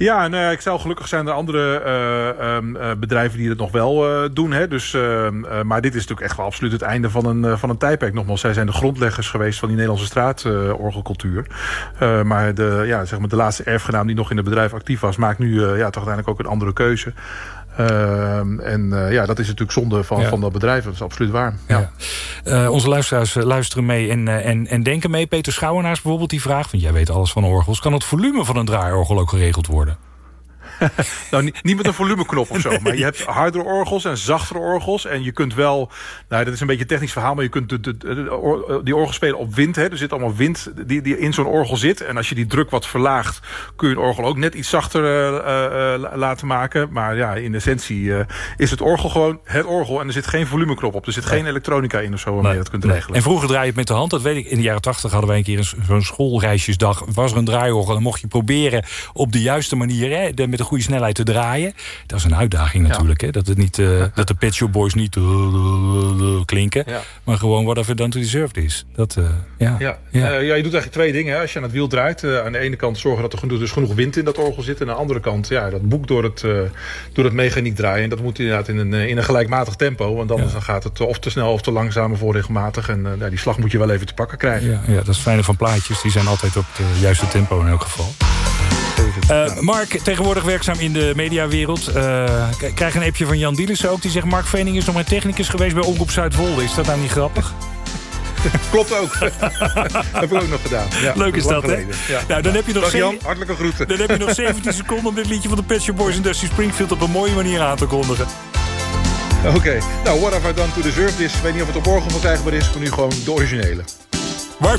Ja, nou ja, gelukkig zijn er andere bedrijven die het nog wel doen. Hè? Dus, maar dit is natuurlijk echt wel absoluut het einde van een tijdperk. Nogmaals, zij zijn de grondleggers geweest van die Nederlandse straatorgelcultuur. Maar zeg maar de laatste erfgenaam die nog in het bedrijf actief was, maakt nu toch uiteindelijk ook een andere keuze. Dat is natuurlijk zonde van dat bedrijf. Dat is absoluut waar. Ja. Onze luisteraars luisteren mee en denken mee. Peter Schouwenaars bijvoorbeeld die vraagt, want jij weet alles van orgels, kan het volume van een draaiorgel ook geregeld worden? Nou, niet met een volumeknop of zo. Maar je hebt hardere orgels en zachtere orgels. En je kunt wel, dat is een beetje een technisch verhaal, maar je kunt die orgel spelen op wind. Hè. Er zit allemaal wind die in zo'n orgel zit. En als je die druk wat verlaagt, kun je een orgel ook net iets zachter laten maken. Maar ja, in essentie is het orgel gewoon het orgel. En er zit geen volumeknop op. Er zit geen elektronica in of zo waarmee je dat kunt regelen. En vroeger draai je het met de hand. Dat weet ik. In de jaren 80 hadden wij een keer zo'n schoolreisjesdag. Was er een draaiorgel. Dan mocht je proberen op de juiste manier, met een goede snelheid te draaien. Dat is een uitdaging natuurlijk. Hè? Dat het niet, dat de Pet Shop Boys niet klinken. Ja. Maar gewoon whatever done to deserved is. Je doet eigenlijk twee dingen. Hè? Als je aan het wiel draait. Aan de ene kant zorgen dat er dus genoeg wind in dat orgel zit. En aan de andere kant dat boek door het mechaniek draaien. En dat moet inderdaad in een gelijkmatig tempo. Want anders dan gaat het of te snel of te langzaam of onregelmatig. En die slag moet je wel even te pakken krijgen. Ja, dat is het fijne van plaatjes. Die zijn altijd op het juiste tempo in elk geval. Mark, tegenwoordig werkzaam in de mediawereld. Krijg een appje van Jan Dielissen ook. Die zegt, Mark Vening is nog maar technicus geweest bij Omroep Zuidwolde. Is dat nou niet grappig? Klopt ook. Heb ik ook nog gedaan. Ja, leuk is dat, hè? Ja. Nou, dan heb je nog Jan, hartelijke groeten. Dan heb je nog 17 seconden om dit liedje van de Pet Shop Boys en Dusty Springfield op een mooie manier aan te kondigen. Oké. Nou, What Have I Done to Deserve This? Ik weet niet of het op orgel verkrijgbaar is, maar nu gewoon de originele.